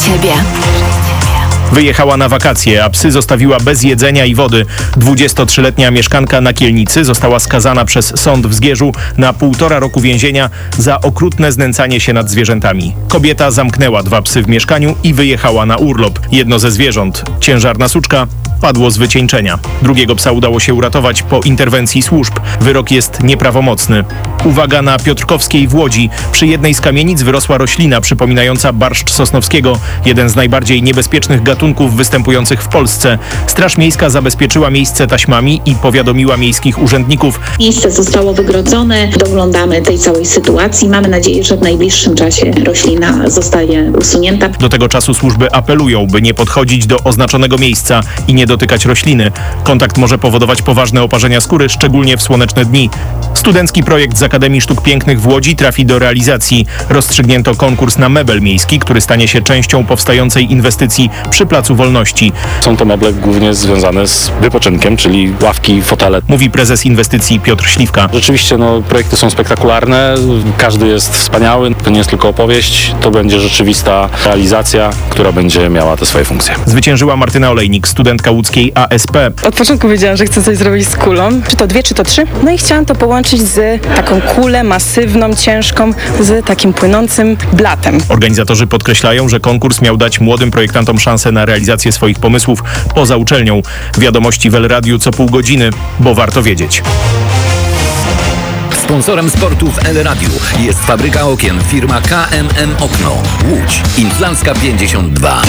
ciebie. Wyjechała na wakacje, a psy zostawiła bez jedzenia i wody. 23-letnia mieszkanka Nakielnicy została skazana przez sąd w Zgierzu na 1,5 roku więzienia za okrutne znęcanie się nad zwierzętami. Kobieta zamknęła 2 psy w mieszkaniu i wyjechała na urlop. Jedno ze zwierząt, ciężarna suczka, padło z wycieńczenia. Drugiego psa udało się uratować po interwencji służb. Wyrok jest nieprawomocny. Uwaga, na Piotrkowskiej w Łodzi. Przy jednej z kamienic wyrosła roślina przypominająca barszcz sosnowskiego, jeden z najbardziej niebezpiecznych gatunków występujących w Polsce. Straż Miejska zabezpieczyła miejsce taśmami i powiadomiła miejskich urzędników. Miejsce zostało wygrodzone, doglądamy tej całej sytuacji. Mamy nadzieję, że w najbliższym czasie roślina zostanie usunięta. Do tego czasu służby apelują, by nie podchodzić do oznaczonego miejsca i nie dotykać rośliny. Kontakt może powodować poważne oparzenia skóry, szczególnie w słoneczne dni. Studencki projekt z Akademii Sztuk Pięknych w Łodzi trafi do realizacji. Rozstrzygnięto konkurs na mebel miejski, który stanie się częścią powstającej inwestycji przy Placu Wolności. Są to meble głównie związane z wypoczynkiem, czyli ławki, fotele. Mówi prezes inwestycji Piotr Śliwka. Rzeczywiście projekty są spektakularne, każdy jest wspaniały, to nie jest tylko opowieść, to będzie rzeczywista realizacja, która będzie miała te swoje funkcje. Zwyciężyła Martyna Olejnik, studentka łódzkiej ASP. Od początku wiedziałam, że chcę coś zrobić z kulą, czy to 2, czy to 3. No i chciałam to połączyć z taką kulę masywną, ciężką, z takim płynącym blatem. Organizatorzy podkreślają, że konkurs miał dać młodym projektantom szansę na realizację swoich pomysłów poza uczelnią. Wiadomości w El Radiu co pół godziny, bo warto wiedzieć. Sponsorem sportu w El Radiu jest fabryka okien firma KMM Okno. Łódź. Inflancka 52.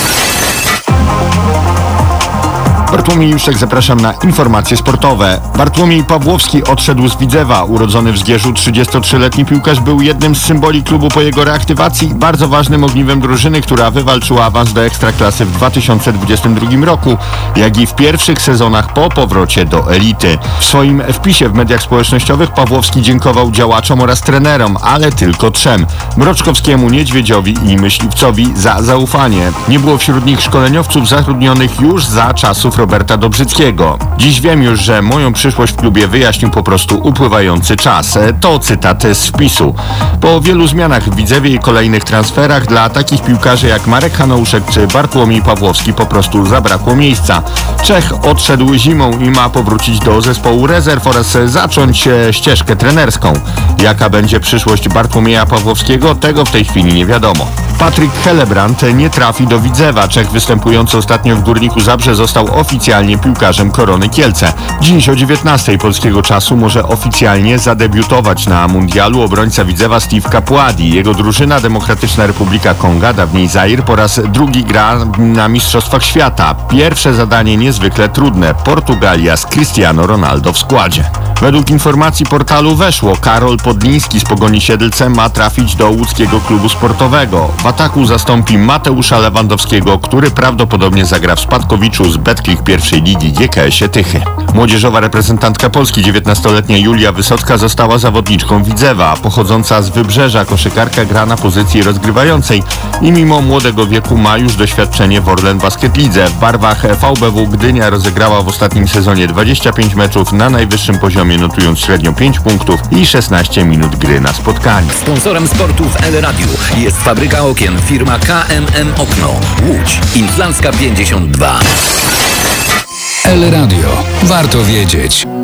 Bartłomiej Juszczak, zapraszam na informacje sportowe. Bartłomiej Pawłowski odszedł z Widzewa. Urodzony w Zgierzu 33-letni piłkarz był jednym z symboli klubu po jego reaktywacji i bardzo ważnym ogniwem drużyny, która wywalczyła awans do Ekstraklasy w 2022 roku, jak i w pierwszych sezonach po powrocie do elity. W swoim wpisie w mediach społecznościowych Pawłowski dziękował działaczom oraz trenerom, ale tylko 3. Mroczkowskiemu, Niedźwiedziowi i Myśliwcowi za zaufanie. Nie było wśród nich szkoleniowców zatrudnionych już za czasów Roberta Dobrzyckiego. Dziś wiem już, że moją przyszłość w klubie wyjaśnił po prostu upływający czas. To cytat z wpisu. Po wielu zmianach w Widzewie i kolejnych transferach dla takich piłkarzy jak Marek Hanouszek czy Bartłomiej Pawłowski po prostu zabrakło miejsca. Czech odszedł zimą i ma powrócić do zespołu rezerw oraz zacząć ścieżkę trenerską. Jaka będzie przyszłość Bartłomieja Pawłowskiego, tego w tej chwili nie wiadomo. Patryk Helebrant nie trafi do Widzewa. Czech występujący ostatnio w Górniku Zabrze został oficjalnie piłkarzem Korony Kielce. Dziś o 19:00 polskiego czasu może oficjalnie zadebiutować na mundialu obrońca Widzewa Steve Capuadi. Jego drużyna Demokratyczna Republika Konga, dawniej Zair, po raz drugi gra na Mistrzostwach Świata. Pierwsze zadanie niezwykle trudne. Portugalia z Cristiano Ronaldo w składzie. Według informacji portalu Weszło, Karol Podliński z Pogoni Siedlce ma trafić do łódzkiego klubu sportowego. W ataku zastąpi Mateusza Lewandowskiego, który prawdopodobnie zagra w spadkowiczu z Betclic pierwszej ligi GKS-ie Tychy. Młodzieżowa reprezentantka Polski, 19-letnia Julia Wysocka, została zawodniczką Widzewa. Pochodząca z Wybrzeża koszykarka gra na pozycji rozgrywającej i mimo młodego wieku ma już doświadczenie w Orlen Basket Lidze. W barwach VBW Gdynia rozegrała w ostatnim sezonie 25 meczów na najwyższym poziomie, notując średnio 5 punktów i 16 minut gry na spotkaniu. Sponsorem sportu w El Radiu jest fabryka okien firma KMM Okno. Łódź. Inflancka 52. El Radio. Warto wiedzieć.